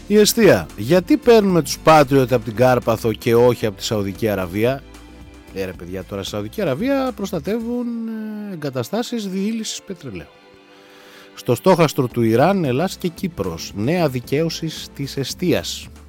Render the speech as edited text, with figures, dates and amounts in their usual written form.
Η εστία. Γιατί παίρνουμε τους Patriot από την Κάρπαθο και όχι από τη Σαουδική Αραβία? Ρε παιδιά, τώρα στη Σαουδική Αραβία προστατεύουν εγκαταστάσεις διήλυσης πετρελαίου. Στο στόχαστρο του Ιράν, Ελλάς και Κύπρος. Νέα δικαίωση της εστίας.